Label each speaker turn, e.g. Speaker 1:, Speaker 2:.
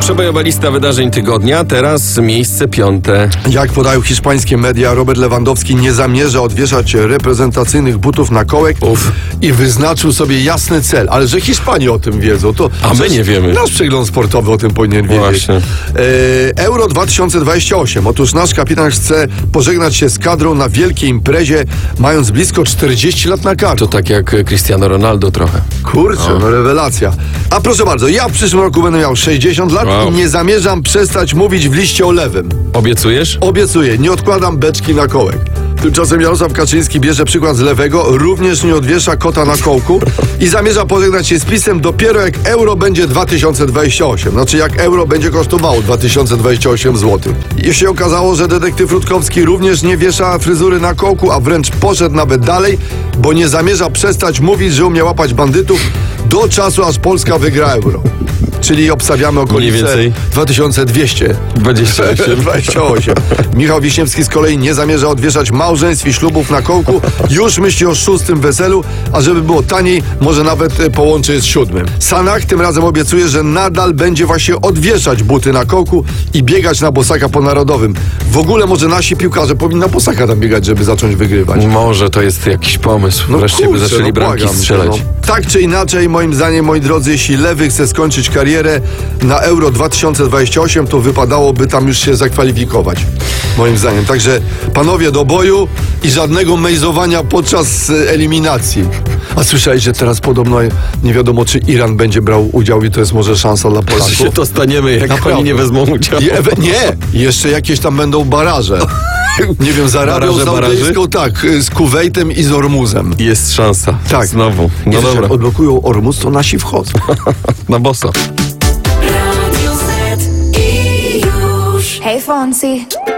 Speaker 1: Przebojowa lista wydarzeń tygodnia, teraz miejsce 5.
Speaker 2: Jak podają hiszpańskie media, Robert Lewandowski nie zamierza odwieszać reprezentacyjnych butów na kołek i wyznaczył sobie jasny cel. Ale że Hiszpanie o tym wiedzą, to...
Speaker 1: A my nie wiemy.
Speaker 2: Nasz przegląd sportowy o tym powinien wiedzieć.
Speaker 1: Właśnie.
Speaker 2: Euro 2028. Otóż nasz kapitan chce pożegnać się z kadrą na wielkiej imprezie, mając blisko 40 lat na karku.
Speaker 1: To tak jak Cristiano Ronaldo trochę.
Speaker 2: Kurczę, no rewelacja. A proszę bardzo, ja w przyszłym roku będę miał 60 lat i nie zamierzam przestać mówić w liście o lewym.
Speaker 1: Obiecujesz?
Speaker 2: Obiecuję, nie odkładam beczki na kołek. Tymczasem Jarosław Kaczyński bierze przykład z lewego, również nie odwiesza kota na kołku i zamierza pożegnać się z PiS-em dopiero jak euro będzie 2028. Znaczy jak euro będzie kosztowało 2028 zł. I się okazało, że detektyw Rutkowski również nie wiesza fryzury na kołku, a wręcz poszedł nawet dalej, bo nie zamierza przestać mówić, że umie łapać bandytów do czasu, aż Polska wygra euro. Czyli obstawiamy okolice
Speaker 1: Mniej więcej
Speaker 2: 2200. 28. Michał Wiśniewski z kolei nie zamierza odwieszać małżeństw i ślubów na kołku. Już myśli o 6. weselu, a żeby było taniej, może nawet połączy je z 7. Sanach tym razem obiecuje, że nadal będzie właśnie odwieszać buty na kołku i biegać na bosaka po narodowym. W ogóle może nasi piłkarze powinni na bosaka tam biegać, żeby zacząć wygrywać.
Speaker 1: Może to jest jakiś pomysł. Wreszcie by zaczęli bramki strzelać.
Speaker 2: Tak czy inaczej, moim zdaniem, moi drodzy, jeśli lewy chce skończyć karierę na Euro 2028, to wypadałoby tam już się zakwalifikować. Moim zdaniem. Także panowie do boju i żadnego mejzowania podczas eliminacji. A słyszałeś, że teraz podobno nie wiadomo, czy Iran będzie brał udział i to jest może szansa dla Polaków?
Speaker 1: Że się to staniemy, jak
Speaker 2: Naprawdę.
Speaker 1: oni nie wezmą udziału.
Speaker 2: Nie, jeszcze jakieś tam będą baraże. Nie wiem, z Arabią Saudyjską, tak, z Kuwejtem i z Ormuzem.
Speaker 1: Jest szansa.
Speaker 2: Tak.
Speaker 1: Znowu. No
Speaker 2: Jeśli
Speaker 1: dobra.
Speaker 2: odblokują Ormuz, to nasi wchodzą.
Speaker 1: Na boso.
Speaker 3: Hey Fonzie.